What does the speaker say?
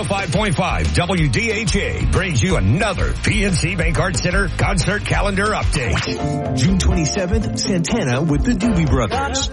105.5 WDHA brings you another PNC Bank Arts Center concert calendar update. June 27th, Santana with the Doobie Brothers.